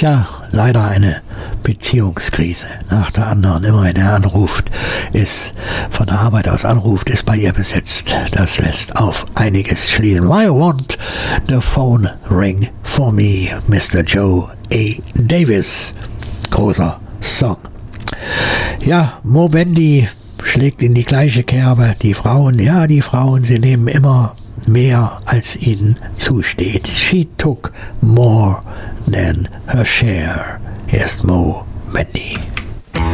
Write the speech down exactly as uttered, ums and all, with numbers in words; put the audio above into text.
Tja, leider eine Beziehungskrise nach der anderen. Immer wenn er anruft, ist von der Arbeit aus anruft, ist bei ihr besetzt. Das lässt auf einiges schließen. Why won't the phone ring for me, Mister Joe A. Davis? Großer Song. Ja, Moe Bandy schlägt in die gleiche Kerbe. Die Frauen, ja, die Frauen, sie nehmen immer mehr, als ihnen zusteht. She took more than her share. Hier ist Moe Bandy.